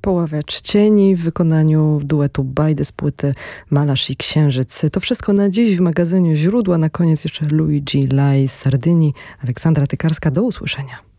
Poławacz cieni w wykonaniu duetu Bajdy z płyty Malarz i Księżyc. To wszystko na dziś w magazynie Źródła. Na koniec jeszcze Luigi Lai z Sardynii. Aleksandra Tykarska, do usłyszenia.